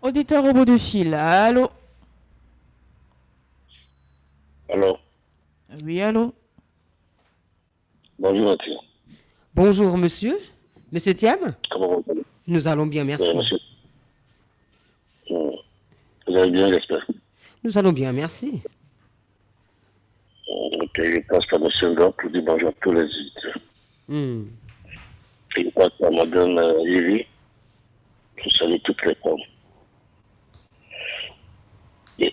Auditeur au bout du fil. Allô? Alors, Oui, allô? bonjour Mathieu. Bonjour, monsieur. Monsieur Thiam? Comment vous allez? Nous allons bien, merci. Monsieur. Vous allez bien, j'espère. Nous allons bien, merci. Ok, je passe par monsieur Ngok pour dire bonjour à tous les auditeurs. Et je passe par madame Yves. Je salue toutes les femmes. Et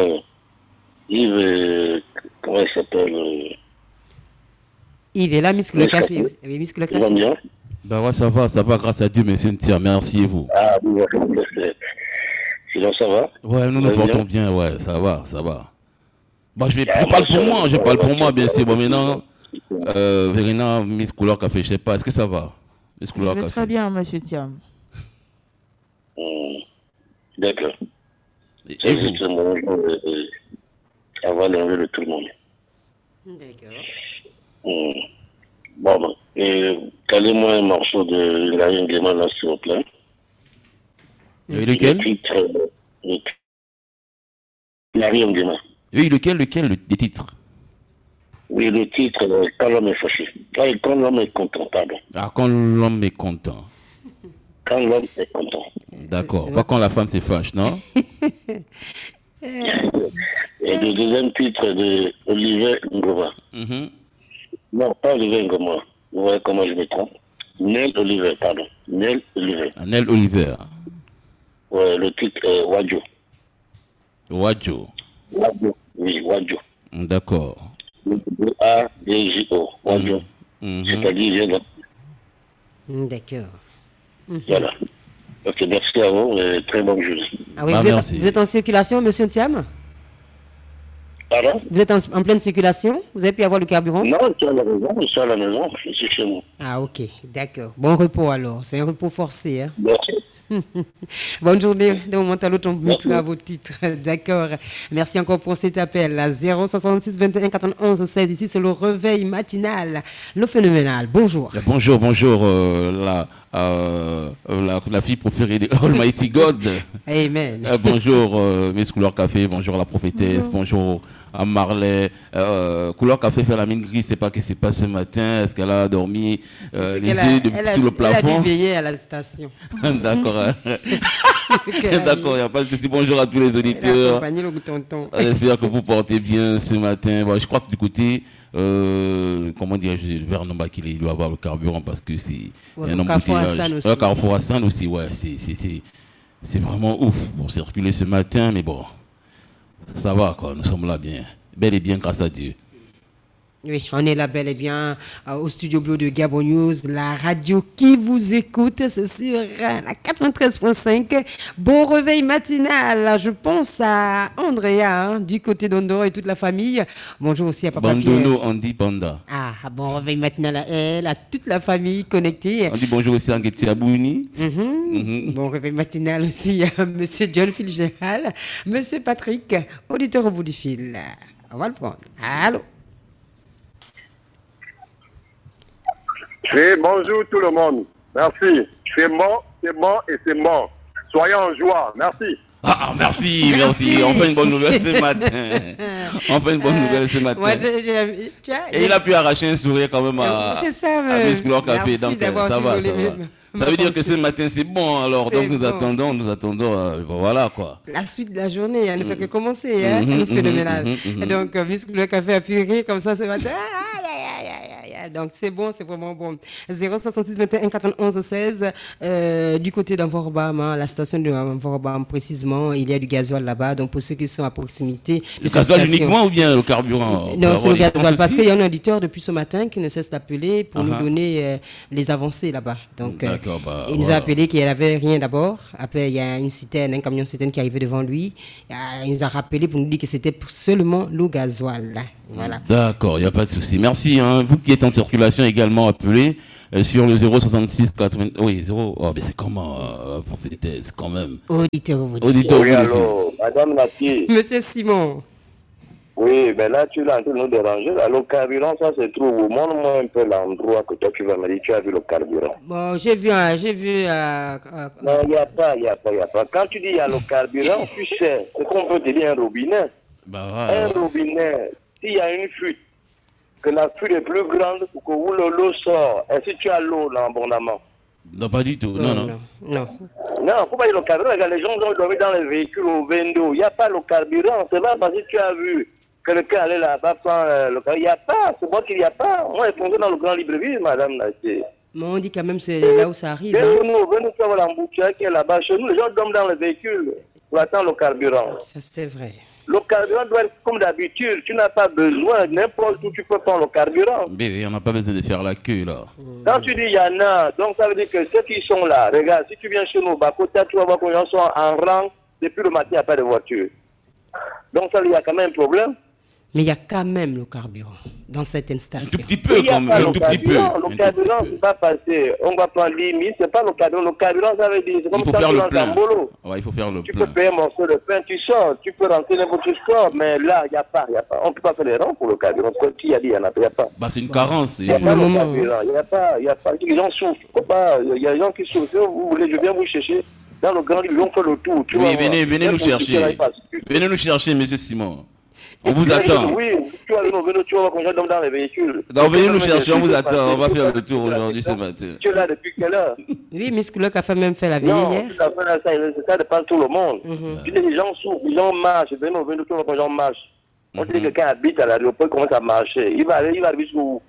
Yves, comment il s'appelle Yves est là, Miss le café. Oui, Miss le Il va café. bien? Ben ouais, ça va, grâce à Dieu, monsieur Ntia, merci et vous. Ah, oui, sinon ça va? Ouais, nous Vous nous allez portons bien, ouais, ça va. Bon, je parle pour moi, bien sûr. Bon, maintenant, Verena, Miss Couleur Café, je sais pas, est-ce que ça va? Miss Je Couleur vais Café. très bien, monsieur Thiam. D'accord. Et C'est vous? juste le moment d'avoir l'envie de tout le monde. D'accord. Bon, et calez-moi un morceau de Larry Nguema là, s'il vous plaît. Et lequel? Le titre, Larry Nguema. Oui, lequel, des titres? Oui, le titre, quand l'homme est fâché. Quand l'homme est content, pardon. Ah, quand l'homme est content. Quand l'homme est content. D'accord, pas quand la femme se fâche, non? Et le deuxième titre de Olivier Ngoma. Non, pas Olivier Ngoma. Vous voyez comment je me trompe? Nel Olivier, pardon. Nel Olivier. Anel Oliver. Ouais, le titre est Wadjo. Wadjo. Wadjo, oui, Wadjo. D'accord. W-A-D-J-O. Wadjo. C'est-à-dire, viens là. D'accord. Voilà. Ok, merci à vous et très bonne journée. Ah oui, Ah, vous merci. êtes en circulation, monsieur Thiam? Pardon? Vous êtes en pleine circulation? Vous avez pu avoir le carburant? Non, je suis à la maison, je suis chez moi. Ah, ok, d'accord. Bon repos alors. C'est un repos forcé, hein? Merci. Bonne journée. De moment à l'autre, on mettra vos titres. D'accord. Merci encore pour cet appel. 066 21 91 16. Ici, c'est le réveil matinal. Le phénoménal. Bonjour. Bonjour, la fille préférée de Almighty God. Amen. Bonjour, Miss Couleur Café, bonjour la prophétesse, bonjour à Marley. Couleur Café fait la mine grise, c'est pas que c'est pas ce matin, est-ce qu'elle a dormi les yeux sur le plafond? Elle a dû veiller à la station. D'accord. D'accord, il n'y a pas de souci. Bonjour à tous les auditeurs. J'espère que vous portez bien ce matin. Bon, je crois que du côté, comment dire, vers Nomba qu'il doit avoir le carburant parce que c'est un embouteillage. Carrefour Hassan aussi, ouais, c'est vraiment ouf pour circuler ce matin, mais bon, ça va quoi, nous sommes là bien, bel et bien grâce à Dieu. Oui, on est là bel et bien au studio bleu de Gabon News, la radio qui vous écoute, c'est sur la 93.5. Bon réveil matinal, je pense à Andrea, du côté d'Ondoro et toute la famille. Bonjour aussi à Papa Pierre. Bandono, on dit Panda. Ah, bon réveil matinal à elle, à toute la famille connectée. On dit bonjour aussi à Ngueti Abouni. Bon réveil matinal aussi à Monsieur John Fitzgerald, Monsieur Patrick, auditeur au bout du fil. On va le prendre. Allô? Oui, bonjour tout le monde. Merci. C'est mort et c'est mort. Soyez en joie. Merci. Ah, merci. Enfin une bonne nouvelle ce matin. Ouais, et il a pu arracher un sourire quand même à Miss Couleur Café. Donc ça va. Ça veut dire que ce matin c'est bon alors. Donc nous attendons. Voilà quoi. La suite de la journée, elle ne fait que commencer. Le phénoménal. Donc Miss Couleur Café a pu rire comme ça ce matin. Donc c'est bon, c'est vraiment bon. 066 21 91 16 du côté d'Envorbam, la station de Envorbam précisément, il y a du gasoil là-bas. Donc pour ceux qui sont à proximité, le gasoil uniquement ou bien le carburant? Non, c'est le gasoil parce qu'il y a un auditeur depuis ce matin qui ne cesse d'appeler pour nous donner les avancées là-bas. Donc il nous a appelé qu'il n'y avait rien d'abord. Après il y a un camion citerne qui est arrivé devant lui. Il nous a rappelé pour nous dire que c'était seulement le gasoil. Voilà. D'accord, il n'y a pas de souci. Merci. Vous qui êtes en circulation également, appelez sur le 066 80. Oui, 0. Oh, mais c'est comment, prophétesse, quand même. Auditeur. Oui, allô, Madame Mathieu. Monsieur Simon. Oui, ben là, tu es en train de nous déranger. Là, le carburant, ça se trouve. Montre-moi un peu l'endroit que toi, tu vas me dire, tu as vu le carburant. Bon, j'ai vu. Non, il n'y a pas. Quand tu dis il y a le carburant, tu sais, c'est qu'on peut te dire un robinet. Un robinet, s'il y a une fuite, que la fuite est plus grande pour que où l'eau sort, et si tu as l'eau là abondamment. Non, pas du tout. Non. Non, pourquoi il y a le carburant? Regarde, les gens ont dormi dans les véhicules au Vendo. Il n'y a pas le carburant. C'est pas parce que tu as vu quelqu'un aller là-bas prendre le carburant. Il n'y a pas. C'est moi qu'il n'y a pas. Moi, je suis dans le grand libreville, madame. Mais on dit quand même c'est là où ça arrive. Venez-nous faire l'embouteillage qui est là-bas. Chez nous, les gens dorment dans les véhicules pour attendre le carburant. Ça, c'est vrai. Le carburant doit être comme d'habitude. Tu n'as pas besoin, n'importe où tu peux prendre le carburant. Mais on n'a pas besoin de faire la queue là. Quand tu dis il y en a, donc ça veut dire que ceux qui sont là, regarde, si tu viens chez nous, Bakota, tu vas voir que les gens sont en rang depuis le matin, il n'y a pas de voiture. Donc ça, il y a quand même un problème. Mais il y a quand même le carburant dans certaines stations. Un tout petit peu, quand même. Un tout petit peu. Le carburant, c'est pas passé. On va prendre 10 000, c'est pas le carburant. Le carburant, ça veut dire, c'est comme il faut quand faire tu le rentres plein. en boulot. Ouais, il faut faire le Tu plein. peux payer un morceau de pain, tu sors, tu peux rentrer n'importe où tu sors, mais là, il n'y a pas. On ne peut pas faire les rangs pour le carburant. Qui a dit, il n'y en a pas, il n'y a pas. Bah, c'est une carence. Il n'y a pas le carburant, il n'y a pas. Les gens souffrent. Il y a des gens qui souffrent. Si vous voulez, je viens vous chercher. Dans le grand livre, on fait le tour. Oui, venez nous chercher. Venez nous chercher, monsieur Simon. On vous attend. Oui, tu vas voir qu'on dorme dans les véhicules. Donc, venez nous chercher, on vous attend. On va faire le tour aujourd'hui ce matin. Tu es là depuis quelle heure? Oui, Musculeux a fait même fait la veille hier. Non, ça dépend de tout le monde. Tu dis, les gens souffrent, les gens marchent. Venez, tu vois quand les gens marchent. On dit que quelqu'un habite à l'aéroport, il commence à marcher. Il va arriver jusqu'où?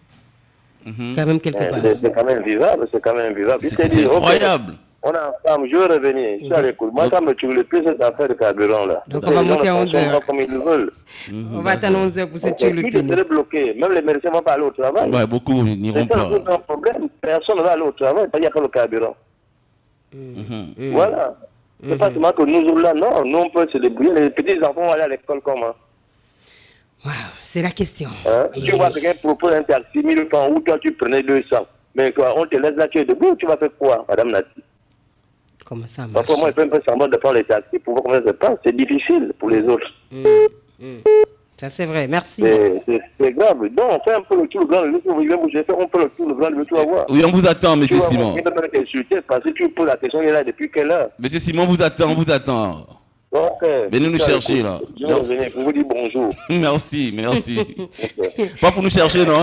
Quand même quelque part. C'est quand même vivable, C'est incroyable. On a un femme, je vais revenir. Je suis à l'écoute. Moi, ça me tue le plus cette affaire de carburant là. Donc on va monter à 11h. Comme ils veulent. On va attendre 11h pour se tuer le plus. Tout est bloqué. Même les médecins ne vont pas aller au travail. Ouais, beaucoup n'iront pas. C'est un problème. Personne ne va aller au travail parce qu'il n'y a pas le carburant. Voilà. C'est pas seulement que nous là, non. Nous, on peut se débrouiller. Les petits enfants vont aller à l'école comment? Wow, c'est la question. Tu vois quelqu'un propose un taxi 1000 francs ou toi tu prenais 200. Mais quoi, on te laisse là, tu es debout, tu vas faire quoi, madame Nati? Comment ça marche? Parfois, moi, je fais un peu semblant de prendre les taxis pour voir comment ça se passe. C'est difficile pour les autres. Ça, c'est vrai. Merci. C'est grave. Donc, on fait un peu le tour, le grand livre. On peut le tour, le grand livre, tu vas voir. Oui, on vous attend, monsieur Simon. Il ne peut pas t'insulter parce que tu poses la question, il est là depuis quelle heure? Monsieur Simon vous attend, on vous attend. Venez nous chercher là. Je vais revenir pour vous dire bonjour. Merci. Pas pour nous chercher, non?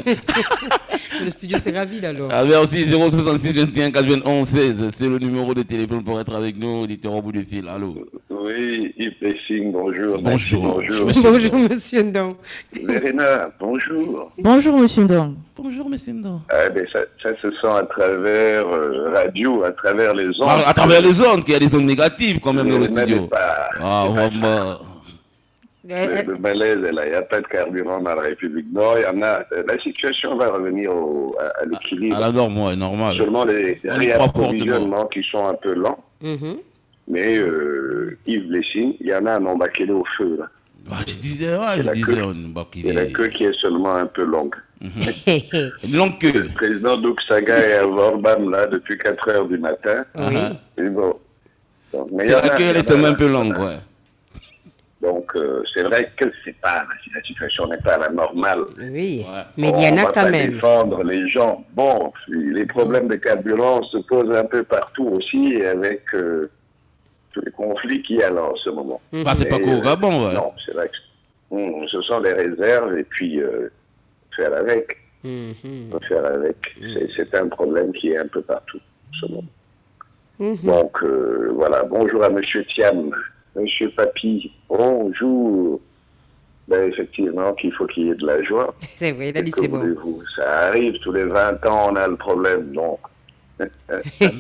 Le studio s'est ravi alors. Ah, merci, 066 21 91 16. C'est le numéro de téléphone pour être avec nous, auditeur au bout du fil. Allô? Oui, Yves Lessing, bonjour. Bonjour. Bonjour, monsieur Ndong. Verena, bonjour. Bonjour, monsieur Ndong. Bonjour, monsieur Ndong. Ça se sent à travers radio, à travers les ondes. À travers les ondes, qu'il y a des ondes négatives quand même dans le studio. Ah, vraiment. Le malaise est là, il n'y a pas de carburant dans la République. Non, il y en a. La situation va revenir à l'équilibre. À la norme, normal. Seulement les réapprovisionnements qui sont un peu lents. Mais Yves Lessing, il y en a un embarqué au feu. Là. Je disais, c'est la queue qui est seulement un peu longue. Une longue queue. Le président Douksaga est à Vorbam là depuis 4 heures du matin. Oui. Et bon. Donc, mais la queue, elle est seulement un peu longue, ouais. Donc, c'est vrai que la situation n'est pas à la normale. Oui, mais il y en a quand même. Défendre les gens. Bon, les problèmes de carburant se posent un peu partout aussi avec tous les conflits qu'il y a là en ce moment. Bah, c'est pas qu'au Gabon, ouais. Non, c'est vrai que ce sont des réserves et puis faire avec. Faire avec. C'est un problème qui est un peu partout en ce moment. Donc, voilà. Bonjour à Monsieur Thiam. Monsieur Papy, bonjour. Ben, effectivement, qu'il faut qu'il y ait de la joie. C'est vrai, il a dit c'est bon. Ça arrive, tous les 20 ans, on a le problème, donc. Ça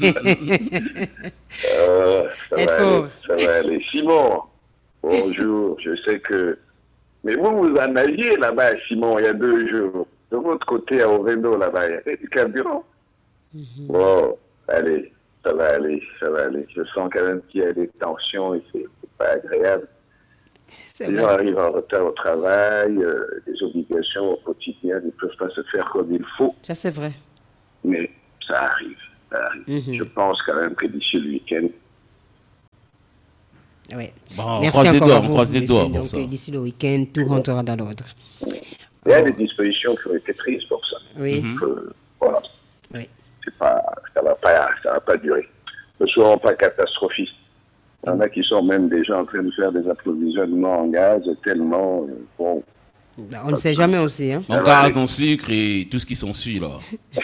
va aller. Simon, bonjour. Je sais que... Mais vous en aviez là-bas, Simon, il y a 2 jours. De votre côté, à Ovendo, là-bas, il y a du carburant. Bon, allez. Ça va aller. Je sens quand même qu'il y a des tensions et c'est pas agréable. Les gens arrivent en retard au travail, des obligations au quotidien ne peuvent pas se faire comme il faut. Ça, c'est vrai. Mais ça arrive. Je pense quand même que d'ici le week-end, Ouais. Bon, merci encore. On croise les doigts pour ça. D'ici le week-end, tout rentrera dans l'ordre. Il y a des dispositions qui ont été prises pour ça. Oui. Voilà. Oui. Ça va pas durer. Ne soyons pas catastrophistes. Il y en a qui sont même déjà en train de faire des approvisionnements en gaz tellement bon. On ne sait jamais aussi. Hein. En gaz, en sucre et tout ce qui s'ensuit là.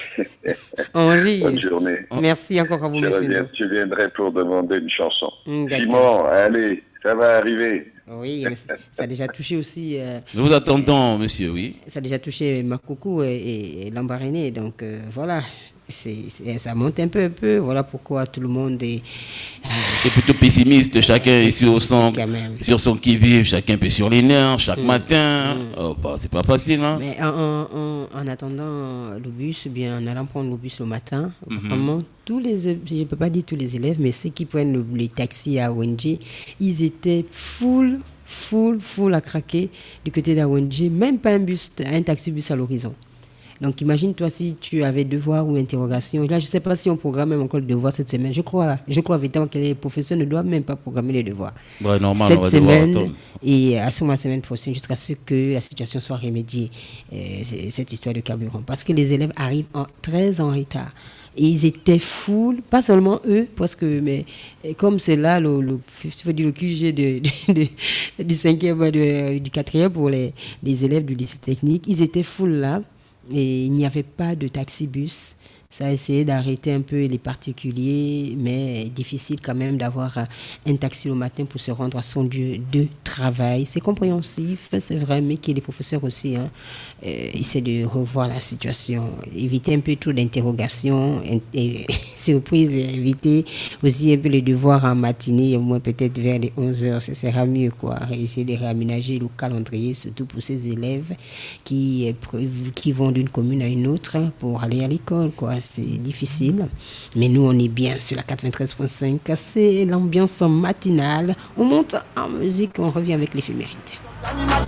Henri. Bonne journée. Merci encore à vous, monsieur. Tu viendrais pour demander une chanson. Simon, allez, ça va arriver. Oui, ça a déjà touché aussi. Nous vous attendons, monsieur, oui. Ça a déjà touché Makoukou et Lambaréné, donc voilà. Ça monte un peu, voilà pourquoi tout le monde est plutôt pessimiste, chacun est sur son qui-vive, chacun peut sur les nerfs chaque matin. C'est pas facile, hein. Mais en attendant le bus, bien en allant prendre le bus le matin, vraiment je peux pas dire tous les élèves, mais ceux qui prennent les taxis à Wendy, ils étaient full à craquer du côté d'Awenji, même pas un taxi-bus à l'horizon. Donc imagine-toi si tu avais devoir ou interrogation. Là, je ne sais pas si on programme même encore le devoir cette semaine. Je crois évidemment que les professeurs ne doivent même pas programmer les devoirs. Ouais, normal, cette semaine et à la semaine prochaine jusqu'à ce que la situation soit remédiée, cette histoire de carburant. Parce que les élèves arrivent très en retard. Et ils étaient full, pas seulement eux, parce que, mais comme c'est là le QG du 5e, du 4e pour les élèves du lycée technique, ils étaient full là. Et il n'y avait pas de taxi-bus. Ça a essayé d'arrêter un peu les particuliers, mais difficile quand même d'avoir un taxi le matin pour se rendre à son lieu de travail. C'est compréhensif, c'est vrai, mais que les professeurs aussi essaient de revoir la situation, éviter un peu trop d'interrogations, et surprise, éviter aussi un peu les devoirs en matinée, au moins peut-être vers les 11h, ce sera mieux, quoi. Essayer de réaménager le calendrier, surtout pour ces élèves qui vont d'une commune à une autre pour aller à l'école, quoi. C'est difficile, mais nous on est bien sur la 93.5, c'est l'ambiance matinale, on monte en musique, on revient avec l'éphémérité.